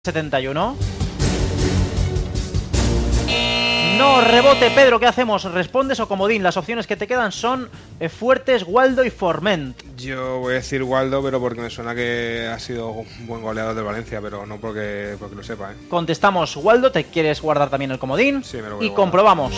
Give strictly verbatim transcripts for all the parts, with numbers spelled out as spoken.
setenta y uno. No, rebote, Pedro, ¿qué hacemos? ¿Respondes o comodín? Las opciones que te quedan son eh, Fuertes, Waldo y Forment. Yo voy a decir Waldo, pero porque me suena que ha sido un buen goleador de Valencia, pero no porque, porque lo sepa, ¿eh? Contestamos Waldo, ¿te quieres guardar también el comodín? Sí, me lo voy a Y guardar. comprobamos.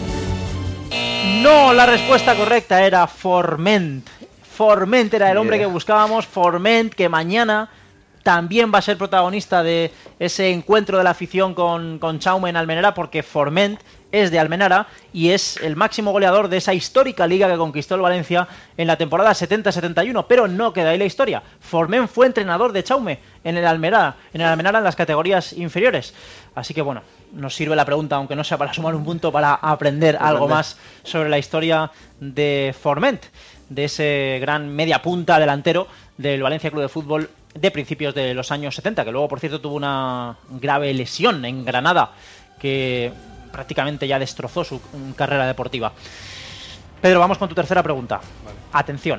No, la respuesta correcta era Forment. Forment era el hombre Yeah. que buscábamos. Forment, que mañana también va a ser protagonista de ese encuentro de la afición con, con Chaume en Almenara, porque Forment es de Almenara y es el máximo goleador de esa histórica liga que conquistó el Valencia en la temporada setenta setenta y uno, pero no queda ahí la historia. Forment fue entrenador de Chaume en el Almenara, en el Almenara en las categorías inferiores. Así que bueno, nos sirve la pregunta, aunque no sea para sumar un punto, para aprender algo más sobre la historia de Forment, de ese gran media punta delantero del Valencia Club de Fútbol de principios de los años setenta, que luego, por cierto, tuvo una grave lesión en Granada que prácticamente ya destrozó su carrera deportiva. Pedro, vamos con tu tercera pregunta. Vale. Atención.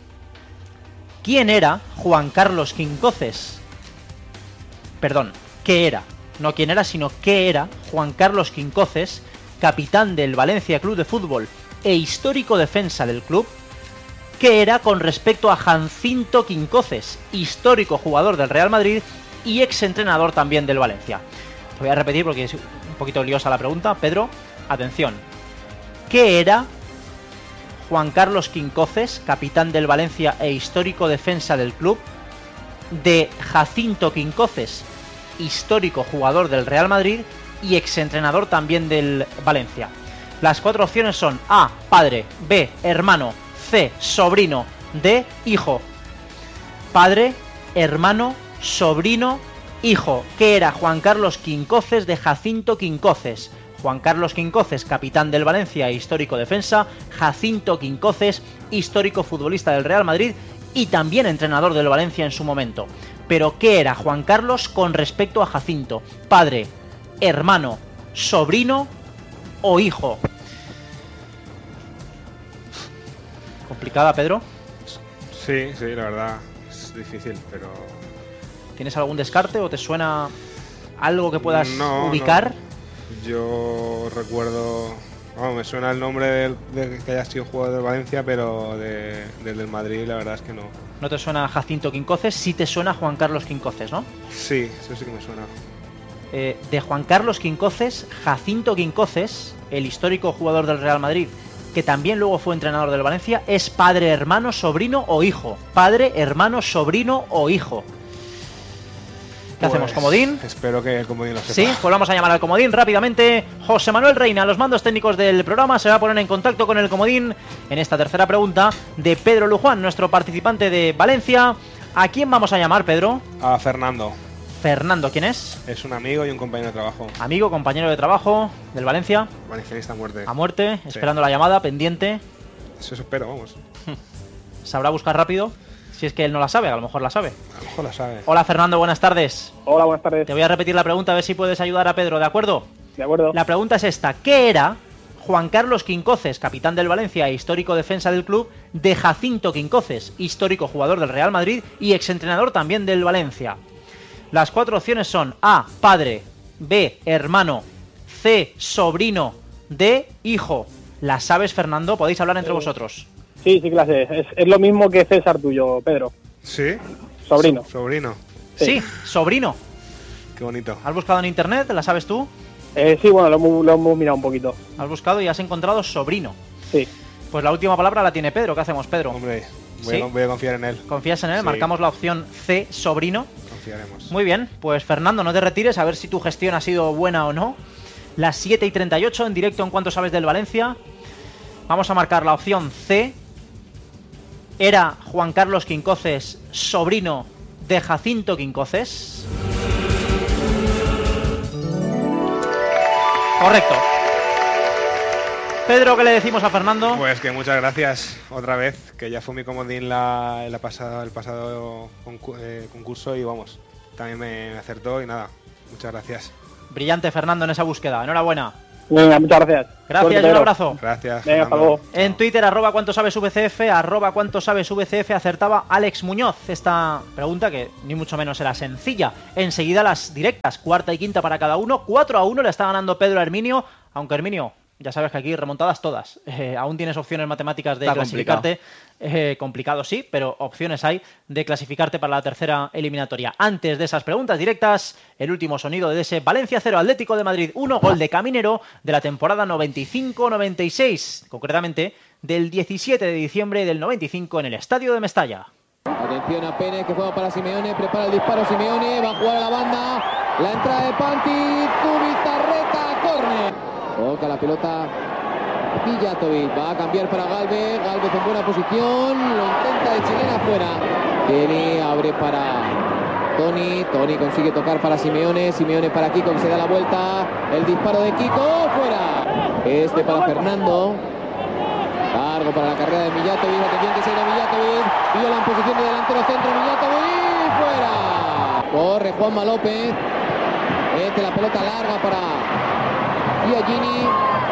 ¿Quién era Juan Carlos Quincoces? Perdón, ¿qué era? No quién era, sino qué era Juan Carlos Quincoces, capitán del Valencia Club de Fútbol e histórico defensa del club. ¿Qué era con respecto a Jacinto Quincoces, histórico jugador del Real Madrid y exentrenador también del Valencia? Te voy a repetir porque es un poquito liosa la pregunta. Pedro, atención. ¿Qué era Juan Carlos Quincoces, capitán del Valencia e histórico defensa del club, de Jacinto Quincoces, histórico jugador del Real Madrid y exentrenador también del Valencia? Las cuatro opciones son A, padre; B, hermano; C, sobrino; D, hijo. Padre, hermano, sobrino, hijo. ¿Qué era Juan Carlos Quincoces de Jacinto Quincoces? Juan Carlos Quincoces, capitán del Valencia e histórico defensa; Jacinto Quincoces, histórico futbolista del Real Madrid y también entrenador del Valencia en su momento. Pero ¿qué era Juan Carlos con respecto a Jacinto? Padre, hermano, sobrino o hijo. ¿Complicada, Pedro? Sí, sí, la verdad es difícil, pero... ¿Tienes algún descarte o te suena algo que puedas No, ubicar? no. Yo recuerdo... Vamos, me suena el nombre del, de que haya sido jugador del Valencia, pero de, del del Madrid la verdad es que no. ¿No te suena Jacinto Quincoces? Sí te suena Juan Carlos Quincoces, ¿no? Sí, eso sí que me suena. Eh, de Juan Carlos Quincoces, Jacinto Quincoces, el histórico jugador del Real Madrid, que también luego fue entrenador del Valencia, es padre, hermano, sobrino o hijo. Padre, hermano, sobrino o hijo. ¿Qué Pues, hacemos, comodín? Espero que el comodín lo sepa. Sí, pues vamos a llamar al comodín rápidamente. José Manuel Reina, los mandos técnicos del programa, se va a poner en contacto con el comodín en esta tercera pregunta de Pedro Luján, nuestro participante de Valencia. ¿A quién vamos a llamar, Pedro? A Fernando. Fernando, ¿quién es? Es un amigo y un compañero de trabajo. Amigo, compañero de trabajo del Valencia. Valencianista a muerte. A muerte, Sí. esperando la llamada, pendiente. Eso espero, vamos. Sabrá buscar rápido. Si es que él no la sabe, a lo mejor la sabe. A lo mejor la sabe. Hola, Fernando, buenas tardes. Hola, buenas tardes. Te voy a repetir la pregunta a ver si puedes ayudar a Pedro, ¿de acuerdo? De acuerdo. La pregunta es esta. ¿Qué era Juan Carlos Quincoces, capitán del Valencia e histórico defensa del club, de Jacinto Quincoces, histórico jugador del Real Madrid y exentrenador también del Valencia? Las cuatro opciones son A, padre; B, hermano; C, sobrino; D, hijo. ¿Las sabes, Fernando? Podéis hablar entre Sí. vosotros. Sí, sí que la sé. Es, es lo mismo que César tuyo, Pedro. ¿Sí? Sobrino. So- sobrino. Sí, Sí. sobrino. Qué bonito. ¿Has buscado en internet? ¿La sabes tú? Eh, sí, bueno, lo, hemos- lo hemos mirado un poquito. Has buscado y has encontrado sobrino. Sí. Pues la última palabra la tiene Pedro. ¿Qué hacemos, Pedro? Hombre, voy, ¿Sí? a, voy a confiar en él. ¿Confías en él? Sí. Marcamos la opción C, sobrino. Confiaremos. Muy bien, pues Fernando, no te retires, a ver si tu gestión ha sido buena o no. Las siete y treinta y ocho en directo en Cuánto Sabes del Valencia. Vamos a marcar la opción C. ¿Era Juan Carlos Quincoces sobrino de Jacinto Quincoces? Correcto. Pedro, ¿qué le decimos a Fernando? Pues que muchas gracias otra vez, que ya fue mi comodín la, la pasada, el pasado concu- eh, concurso y vamos, también me, me acertó y nada, muchas gracias. Brillante, Fernando, en esa búsqueda. Enhorabuena. Venga, muchas gracias. Gracias y un Pedro. abrazo. Gracias. Venga, hasta Fernando. luego. En Twitter, arroba cuánto sabes V C F, arroba cuánto sabes V C F, acertaba Alex Muñoz. Esta pregunta, que ni mucho menos era sencilla. Enseguida las directas, cuarta y quinta para cada uno. cuatro a uno le está ganando Pedro a Herminio, aunque Herminio, ya sabes que aquí remontadas todas. Eh, aún tienes opciones matemáticas de Está clasificarte. Eh, complicado sí, pero opciones hay de clasificarte para la tercera eliminatoria. Antes de esas preguntas directas, el último sonido de ese Valencia cero, Atlético de Madrid uno, gol de Caminero de la temporada noventa y cinco noventa y seis, concretamente del diecisiete de diciembre del noventa y cinco en el Estadio de Mestalla. Atención a Pérez, que juega para Simeone, prepara el disparo Simeone, va a jugar a la banda, la entrada de Panti, Zubizarreta, córner. Toca la pelota Mijatovic, va a cambiar para Galvez, Galvez en buena posición, lo intenta de chilena afuera. Kenny abre para Toni, Toni consigue tocar para Simeone, Simeone para Kiko, que se da la vuelta, el disparo de Kiko, fuera. Este para Fernando. Largo para la carrera de Mijatovic, atención que se irá Mijatovic, viola en posición de delantero centro, Mijatovic, fuera. Corre Juanma López, mete la pelota larga para Biagini,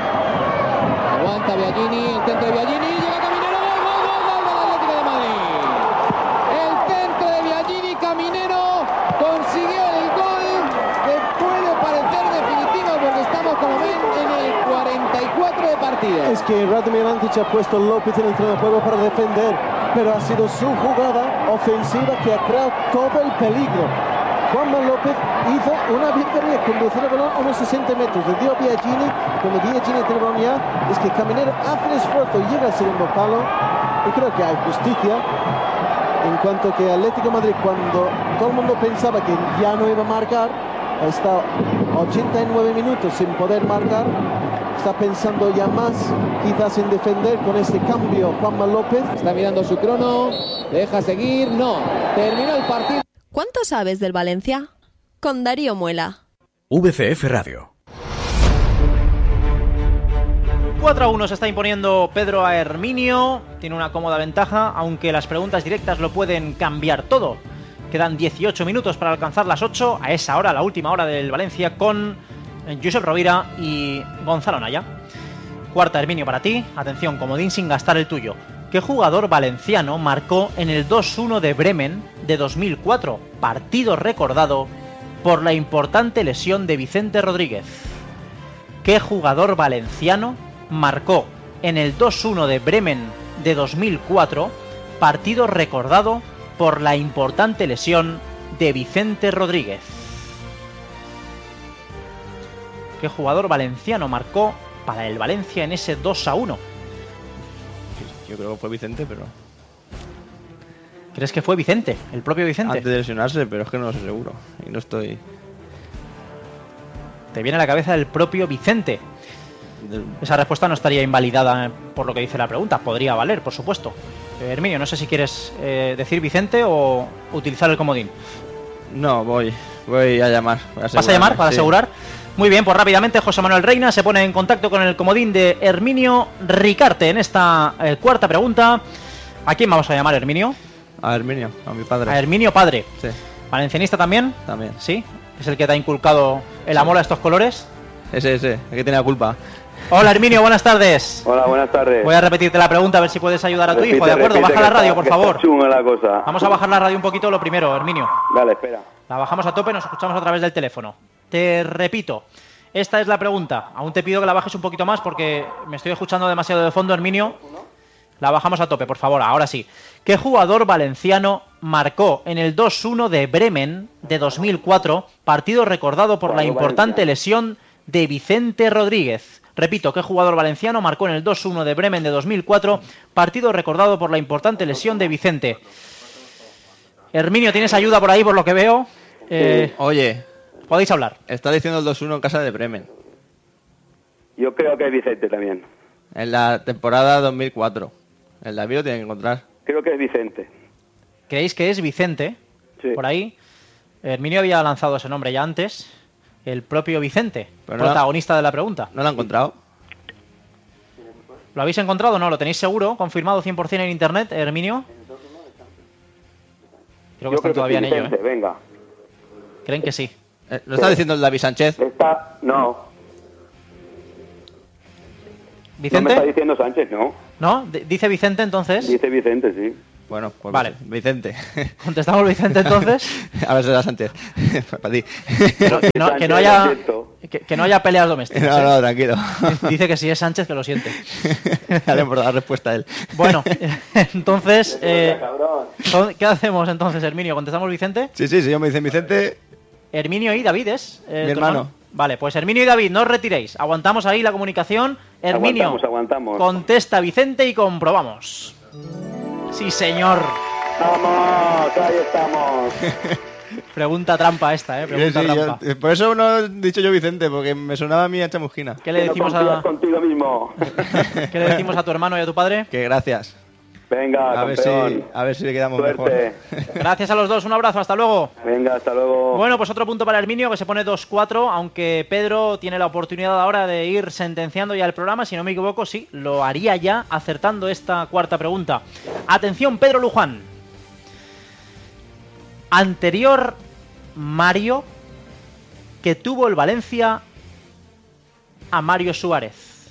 aguanta Biagini, el centro de Biagini, llega Caminero, gol, gol, gol, gol del Atlético de Madrid. El centro de Biagini, Caminero consiguió el gol que puede parecer definitivo porque estamos, como ven, en el cuarenta y cuatro de partido. Es que Radimir Antic ha puesto a López en el terreno de juego para defender, pero ha sido su jugada ofensiva que ha creado todo el peligro. Juanma López hizo una virguería, conducir el balón a unos sesenta metros, le dio a Biagini, cuando Biagini tiene el balón ya, es que Caminero hace el esfuerzo, llega al segundo palo, y creo que hay justicia, en cuanto que Atlético de Madrid, cuando todo el mundo pensaba que ya no iba a marcar, ha estado ochenta y nueve minutos sin poder marcar, está pensando ya más, quizás en defender con este cambio Juanma López. Está mirando su crono, deja seguir, no, terminó el partido. ¿Cuánto sabes del Valencia? Con Darío Muela. V C F Radio. cuatro a uno se está imponiendo Pedro a Herminio. Tiene una cómoda ventaja, aunque las preguntas directas lo pueden cambiar todo. Quedan dieciocho minutos para alcanzar las ocho. A esa hora, la última hora del Valencia, con Josep Rovira y Gonzalo Naya. Cuarta, Herminio, para ti. Atención, comodín sin gastar el tuyo. ¿Qué jugador valenciano marcó en el dos uno de Bremen de dos mil cuatro? Partido recordado por la importante lesión de Vicente Rodríguez. ¿Qué jugador valenciano marcó en el dos uno de Bremen de dos mil cuatro? Partido recordado por la importante lesión de Vicente Rodríguez. ¿Qué jugador valenciano marcó para el Valencia en ese dos a uno? Yo creo que fue Vicente, pero... ¿Crees que fue Vicente? ¿El propio Vicente? Antes de lesionarse, pero es que no lo sé seguro. Y no estoy... Te viene a la cabeza el propio Vicente. Del... Esa respuesta no estaría invalidada por lo que dice la pregunta. Podría valer, por supuesto. Eh, Herminio, no sé si quieres eh, decir Vicente o utilizar el comodín. No, voy. Voy a llamar. ¿Vas a llamar para sí. asegurar? Muy bien, pues rápidamente José Manuel Reina se pone en contacto con el comodín de Herminio Ricarte en esta eh, cuarta pregunta. ¿A quién vamos a llamar, Herminio? A Herminio, a mi padre. A Herminio padre. Sí. ¿Valencianista también? También. ¿Sí? ¿Es el que te ha inculcado el amor a estos colores? Ese, ese, el que tiene la culpa. Hola Herminio, buenas tardes. Hola, buenas tardes. Voy a repetirte la pregunta a ver si puedes ayudar a tu repite, hijo, ¿de acuerdo? repite, Baja la radio, está, por que favor. Está chunga la cosa. Vamos a bajar la radio un poquito lo primero, Herminio. Dale, espera. La bajamos a tope y nos escuchamos a través del teléfono. Te repito, esta es la pregunta. Aún te pido que la bajes un poquito más porque me estoy escuchando demasiado de fondo, Herminio. La bajamos a tope, por favor, ahora sí. ¿Qué jugador valenciano marcó en el dos uno de Bremen de dos mil cuatro, partido recordado por la importante lesión de Vicente Rodríguez? Repito, ¿qué jugador valenciano marcó en el dos uno de Bremen de dos mil cuatro, partido recordado por la importante lesión de Vicente? Herminio, ¿tienes ayuda por ahí, por lo que veo? Eh, Oye, podéis hablar. está diciendo el dos uno en casa de Bremen. Yo creo que es Vicente también. En la temporada dos mil cuatro. El David lo tiene que encontrar. Creo que es Vicente. ¿Creéis que es Vicente? Sí. Por ahí. Herminio había lanzado ese nombre ya antes. El propio Vicente, Pero no protagonista de la pregunta. ¿No lo ha encontrado? ¿Lo habéis encontrado o no? ¿Lo tenéis seguro? ¿Confirmado cien por ciento en internet, Herminio? Creo que Yo están creo todavía que en es ello, Vicente, ¿eh? venga. ¿Creen que sí? Eh, ¿Lo está diciendo el David Sánchez? Está... No. ¿Vicente? No me está diciendo Sánchez, ¿no? ¿No? D- ¿Dice Vicente entonces? Dice Vicente, sí. Bueno, pues Vale. Vicente. ¿Contestamos Vicente entonces? A ver si era Sánchez. Para ti. Que no, que no- que no Sánchez, haya, lo siento. que, que no haya peleas domésticas. No, ¿eh? no, tranquilo. Dice que si es Sánchez que lo siente. Dale por dar respuesta a él. Bueno, entonces, eh, Cabrón. son- ¿qué hacemos entonces, Herminio? ¿Contestamos Vicente? Sí, sí, sí, yo me dicen Vicente. Herminio y David es. eh, Mi tu hermano. Vale, pues Herminio y David, no os retiréis. Aguantamos ahí la comunicación. Herminio, Aguantamos, aguantamos. contesta Vicente y comprobamos. Sí, señor. Vamos, ahí estamos. Pregunta trampa esta, ¿eh? Pregunta Sí, sí, trampa. yo- por eso no he dicho yo Vicente, porque me sonaba a mí a Chamusquina. ¿Qué le Que no decimos confías a contigo mismo. ¿Qué le decimos a tu hermano y a tu padre? Que gracias. Venga, A ver si, campeón. a ver si le quedamos Suerte. mejor. Gracias a los dos, un abrazo, hasta luego. Venga, hasta luego. Bueno, pues otro punto para Herminio, que se pone dos cuatro, aunque Pedro tiene la oportunidad ahora de ir sentenciando ya el programa, si no me equivoco, sí, lo haría ya acertando esta cuarta pregunta. Atención, Pedro Luján. Anterior Mario que tuvo el Valencia a Mario Suárez.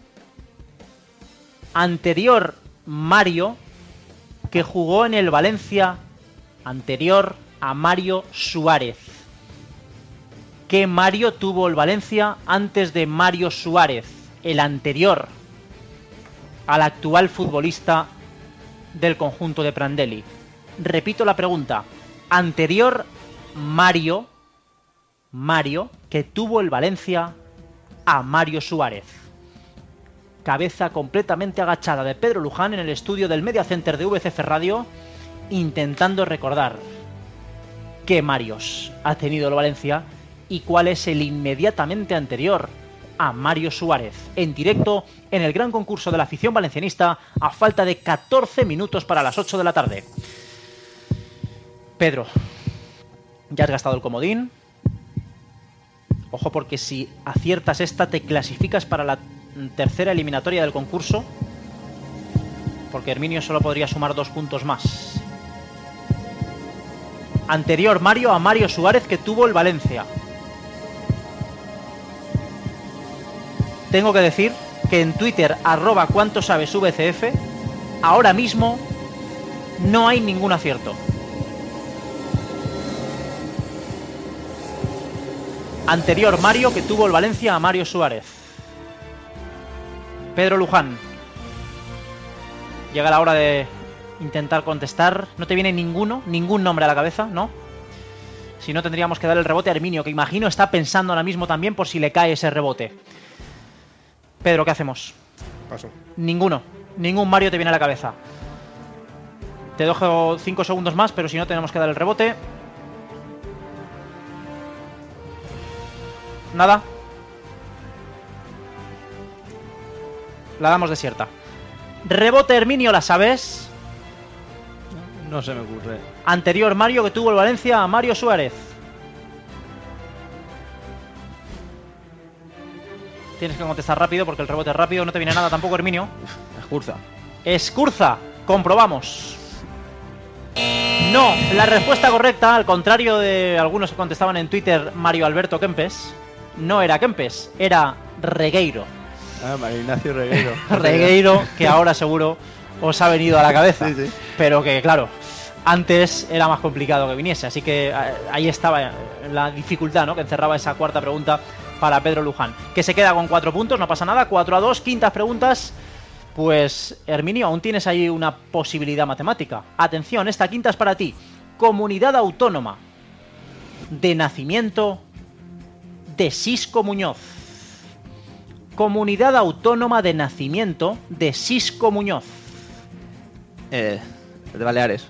Anterior Mario que jugó en el Valencia anterior a Mario Suárez. ¿Qué Mario tuvo el Valencia antes de Mario Suárez? El anterior al actual futbolista del conjunto de Prandelli. Repito la pregunta. Anterior Mario, Mario, que tuvo el Valencia a Mario Suárez. Cabeza completamente agachada de Pedro Luján en el estudio del Media Center de V C F Radio, intentando recordar qué Marios ha tenido el Valencia y cuál es el inmediatamente anterior a Mario Suárez. En directo en el gran concurso de la afición valencianista a falta de catorce minutos para las ocho de la tarde. Pedro, ya has gastado el comodín. Ojo, porque si aciertas esta te clasificas para la tercera eliminatoria del concurso, porque Herminio solo podría sumar dos puntos más. Anterior Mario a Mario Suárez que tuvo el Valencia. Tengo que decir que en Twitter, arroba cuánto sabes V C F, ahora mismo no hay ningún acierto. Anterior Mario que tuvo el Valencia a Mario Suárez. Pedro Luján. Llega la hora de intentar contestar. ¿No te viene ninguno, ningún nombre a la cabeza? ¿No? Si no, tendríamos que dar el rebote a Herminio, que imagino está pensando ahora mismo también por si le cae ese rebote. Pedro, ¿qué hacemos? Paso. Ninguno. Ningún Mario te viene a la cabeza. Te dejo cinco segundos más, pero si no, tenemos que dar el rebote. Nada. La damos desierta. Rebote Herminio, ¿la sabes? No se me ocurre. Anterior Mario que tuvo el Valencia a Mario Suárez. Tienes que contestar rápido porque el rebote es rápido. No te viene nada tampoco, Herminio. Escurza. Escurza. Comprobamos. No, la respuesta correcta, al contrario de algunos que contestaban en Twitter, Mario Alberto Kempes, no era Kempes, era Regueiro. Ah, Mario Ignacio Regueiro. Regueiro, que ahora seguro os ha venido a la cabeza. Sí, sí. Pero que, claro, antes era más complicado que viniese. Así que ahí estaba la dificultad, ¿no?, que encerraba esa cuarta pregunta para Pedro Luján. Que se queda con cuatro puntos, no pasa nada. cuatro a dos, quintas preguntas. Pues, Herminio, aún tienes ahí una posibilidad matemática. Atención, esta quinta es para ti. Comunidad autónoma de nacimiento de Sisco Muñoz. Comunidad autónoma de nacimiento de Sisco Muñoz. Eh, de Baleares.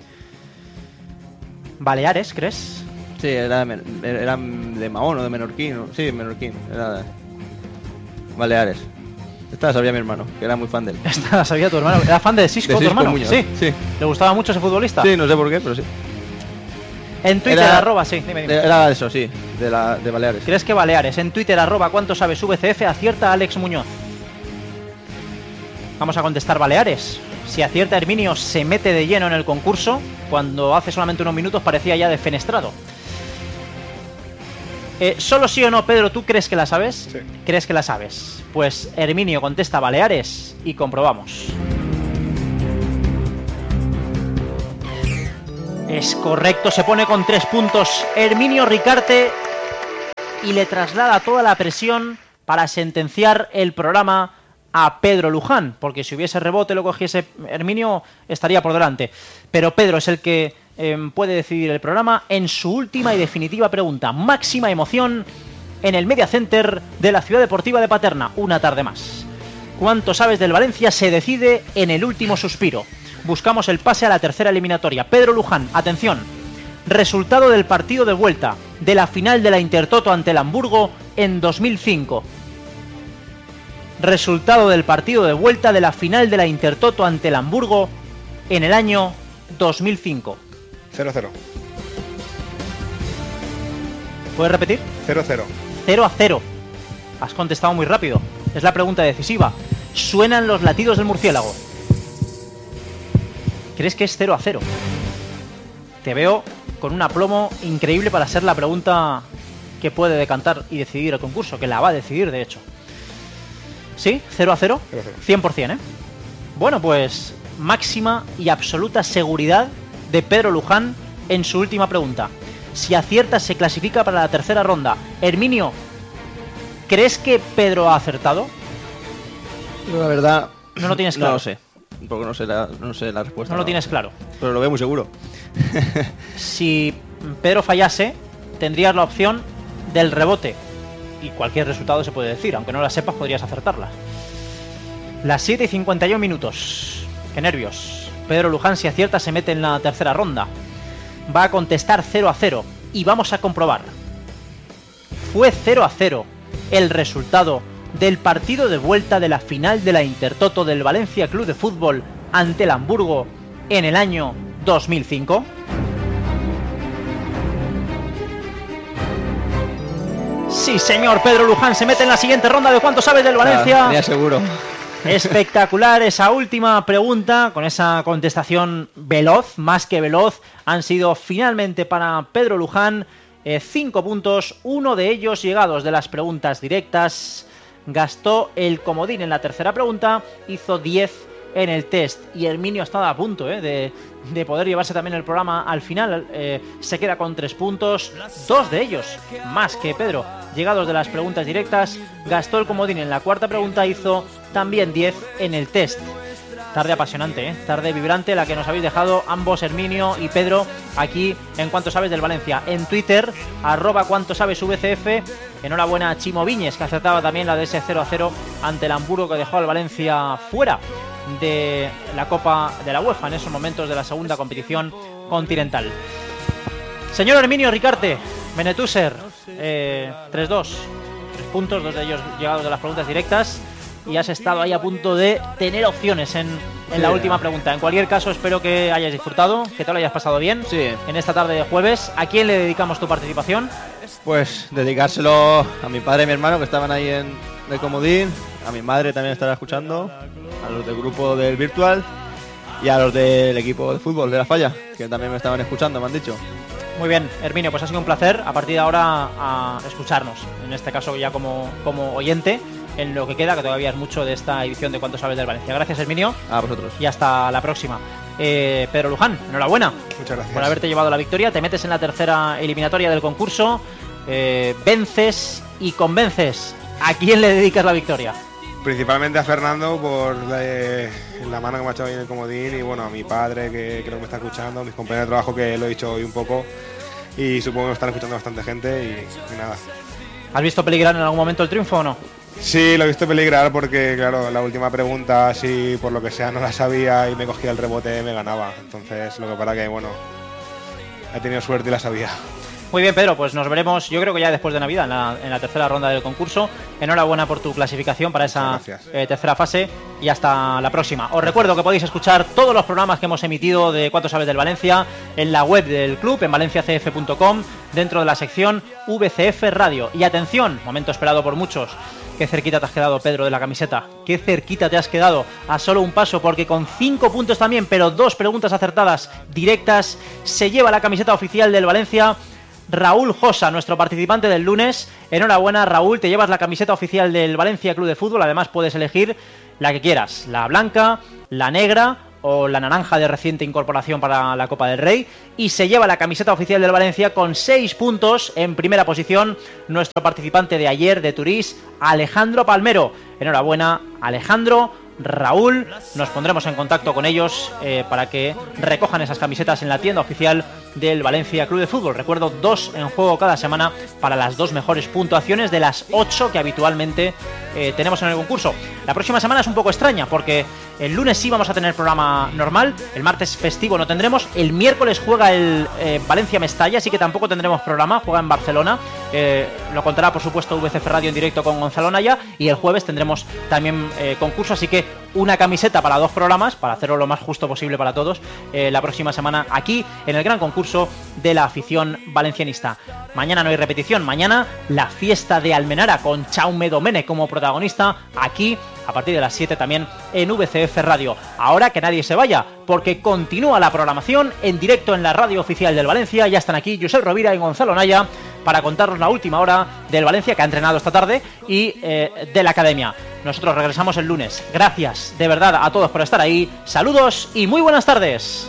¿Baleares, crees? Sí, era de, Men- era de Mahón o de Menorquín. ¿no? Sí, de Menorquín. Era de Baleares. Esta la sabía mi hermano, que era muy fan de él. Esta la sabía tu hermano. ¿Era fan de Sisco, De tu Sisco hermano? Muñoz, Sí. sí. ¿Le gustaba mucho ese futbolista? Sí, no sé por qué, pero sí. En Twitter, Era- arroba, sí, dime, dime. Era eso, sí, de, la, de Baleares. ¿Crees que Baleares? En Twitter, arroba cuánto sabes V C F, acierta Alex Muñoz. Vamos a contestar Baleares. Si acierta Herminio, se mete de lleno en el concurso, cuando hace solamente unos minutos parecía ya defenestrado. Eh, ¿Solo sí o no, Pedro, tú crees que la sabes? Sí. ¿Crees que la sabes? Pues Herminio contesta Baleares y comprobamos. Es correcto, se pone con tres puntos Herminio Ricarte y le traslada toda la presión para sentenciar el programa a Pedro Luján, porque si hubiese rebote lo cogiese Herminio estaría por delante. Pero Pedro es el que eh, puede decidir el programa en su última y definitiva pregunta. Máxima emoción en el Media Center de la Ciudad Deportiva de Paterna, una tarde más. ¿Cuánto sabes del Valencia? Se decide en el último suspiro. Buscamos el pase a la tercera eliminatoria. Pedro Luján, atención. Resultado del partido de vuelta de la final de la Intertoto ante el Hamburgo en dos mil cinco. Resultado del partido de vuelta de la final de la Intertoto ante el Hamburgo en el año dos mil cinco. cero cero. ¿Puedes repetir? cero cero. cero a cero. Has contestado muy rápido. Es la pregunta decisiva. Suenan los latidos del murciélago. ¿Crees que es cero a cero? Te veo con un aplomo increíble para ser la pregunta que puede decantar y decidir el concurso, que la va a decidir, de hecho. ¿Sí? ¿cero a cero? cien por ciento, ¿eh? Bueno, pues máxima y absoluta seguridad de Pedro Luján en su última pregunta. Si acierta, se clasifica para la tercera ronda. Herminio, ¿crees que Pedro ha acertado? Yo, la verdad, no lo tienes claro. No lo sé, porque no sé la, no sé la respuesta. No lo tienes claro. Pero lo veo muy seguro. Si Pedro fallase, tendrías la opción del rebote. Y cualquier resultado se puede decir, aunque no la sepas, podrías acertarla. Las siete y cincuenta y uno minutos. Qué nervios. Pedro Luján, si acierta, se mete en la tercera ronda. Va a contestar cero a cero. Y vamos a comprobar. Fue cero a cero el resultado del partido de vuelta de la final de la Intertoto del Valencia Club de Fútbol ante el Hamburgo en el año dos mil cinco. Sí, señor, Pedro Luján se mete en la siguiente ronda de ¿cuánto sabes del Valencia? Ya, seguro. Espectacular esa última pregunta, con esa contestación veloz, más que veloz. Han sido finalmente para Pedro Luján eh, cinco puntos, uno de ellos llegados de las preguntas directas. Gastó el comodín en la tercera pregunta, hizo diez en el test. Y Herminio estaba a punto eh, de, de poder llevarse también el programa al final. Eh, se queda con tres puntos, dos de ellos, más que Pedro, llegados de las preguntas directas. Gastó el comodín en la cuarta pregunta, hizo también diez en el test. Tarde apasionante, ¿eh? Tarde vibrante la que nos habéis dejado ambos, Herminio y Pedro, aquí en Cuánto Sabes del Valencia. En Twitter, arroba Cuánto Sabes V C F. Enhorabuena a Chimo Viñes, que acertaba también la de ese cero a cero ante el Hamburgo, que dejó al Valencia fuera de la Copa de la UEFA en esos momentos de la segunda competición continental. Señor Herminio Ricarte, Benetuser, eh, tres dos. Tres puntos, dos de ellos llegados de las preguntas directas. Y has estado ahí a punto de tener opciones en, en sí, la última pregunta. En cualquier caso, espero que hayas disfrutado, que te lo hayas pasado bien sí. en esta tarde de jueves. ¿A quién le dedicamos tu participación? Pues dedicárselo a mi padre y mi hermano, que estaban ahí en el comodín. A mi madre también estará escuchando. A los del grupo del Virtual. Y a los del equipo de fútbol de La Falla, que también me estaban escuchando, me han dicho. Muy bien, Herminio, pues ha sido un placer a partir de ahora a escucharnos. En este caso ya como, como oyente, en lo que queda, que todavía es mucho de esta edición de Cuánto Sabes del Valencia. Gracias, Herminio. A vosotros. Y hasta la próxima. Eh, Pedro Luján, enhorabuena. Muchas gracias. Por haberte llevado la victoria. Te metes en la tercera eliminatoria del concurso. Eh, vences y convences. ¿A quién le dedicas la victoria? Principalmente a Fernando por la, la mano que me ha echado ahí en el comodín. Y bueno, a mi padre, que creo que me está escuchando. A mis compañeros de trabajo, que lo he dicho hoy un poco. Y supongo que me están escuchando bastante gente. Y, y nada. ¿Has visto peligrar en algún momento el triunfo o no? Sí, lo he visto peligrar porque, claro, la última pregunta, si por lo que sea no la sabía y me cogía el rebote, me ganaba. Entonces, lo que pasa que, bueno, he tenido suerte y la sabía. Muy bien, Pedro, pues nos veremos, yo creo que ya después de Navidad, en la, en la tercera ronda del concurso. Enhorabuena por tu clasificación para esa eh, tercera fase y hasta la próxima. Os recuerdo que podéis escuchar todos los programas que hemos emitido de Cuánto Sabes del Valencia en la web del club, en valencia c f punto com, dentro de la sección V C F Radio. Y atención, momento esperado por muchos. Qué cerquita te has quedado, Pedro, de la camiseta. Qué cerquita te has quedado, a solo un paso, porque con cinco puntos también, pero dos preguntas acertadas directas, se lleva la camiseta oficial del Valencia. Raúl Josa, nuestro participante del lunes. Enhorabuena, Raúl, te llevas la camiseta oficial del Valencia Club de Fútbol. Además puedes elegir la que quieras, la blanca, la negra o la naranja de reciente incorporación para la Copa del Rey, y se lleva la camiseta oficial del Valencia con seis puntos. En primera posición nuestro participante de ayer de Turís, Alejandro Palmero. Enhorabuena, Alejandro. Raúl, nos pondremos en contacto con ellos eh, para que recojan esas camisetas en la tienda oficial del Valencia Club de Fútbol. Recuerdo, dos en juego cada semana para las dos mejores puntuaciones de las ocho que habitualmente eh, tenemos en el concurso. La próxima semana es un poco extraña porque el lunes sí vamos a tener programa normal, el martes festivo no tendremos, el miércoles juega el eh, Valencia-Mestalla, así que tampoco tendremos programa, juega en Barcelona, eh, lo contará por supuesto V C F Radio en directo con Gonzalo Naya, y el jueves tendremos también eh, concurso, así que una camiseta para dos programas, para hacerlo lo más justo posible para todos, eh, la próxima semana aquí en el gran concurso de la afición valencianista. Mañana no hay repetición, mañana la fiesta de Almenara con Chaume Domene como protagonista, aquí a partir de las siete también en V C F Radio. Ahora que nadie se vaya, porque continúa la programación en directo en la radio oficial del Valencia. Ya están aquí Josep Rovira y Gonzalo Naya para contarnos la última hora del Valencia, que ha entrenado esta tarde, y eh, de la academia. Nosotros regresamos el lunes. Gracias de verdad a todos por estar ahí. Saludos y muy buenas tardes.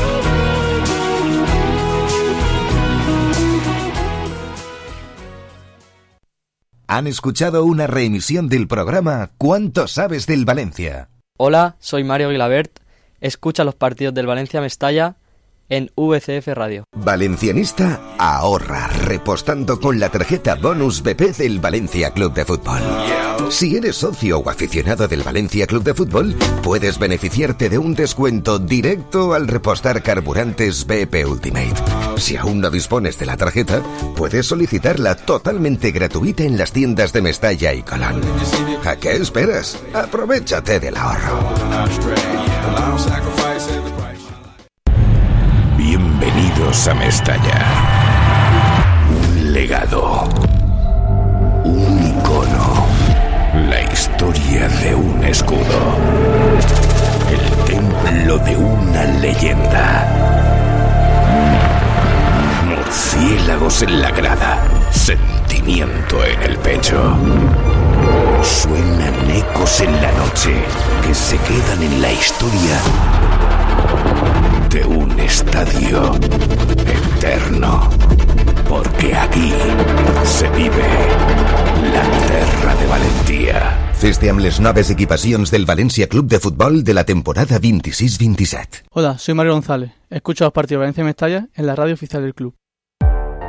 Han escuchado una reemisión del programa ¿Cuánto sabes del Valencia? Hola, soy Mario Guilabert. Escucha los partidos del Valencia-Mestalla en V C F Radio. Valencianista ahorra repostando con la tarjeta Bonus B P del Valencia Club de Fútbol. Si eres socio o aficionado del Valencia Club de Fútbol, puedes beneficiarte de un descuento directo al repostar carburantes B P Ultimate. Si aún no dispones de la tarjeta, puedes solicitarla totalmente gratuita en las tiendas de Mestalla y Colón. ¿A qué esperas? Aprovéchate del ahorro. Bienvenidos a Mestalla. Un legado. Un icono. La historia de un escudo. El templo de una leyenda. Murciélagos en la grada. Sentimiento en el pecho. Suenan ecos en la noche que se quedan en la historia de un estadio eterno, porque aquí se vive la terra de Valentía. Feste amb les noves equipacions del Valencia Club de Fútbol de la temporada veintiséis veintisiete. Hola, soy Mario González. Escucho los partidos de Valencia y Mestalla en la radio oficial del club.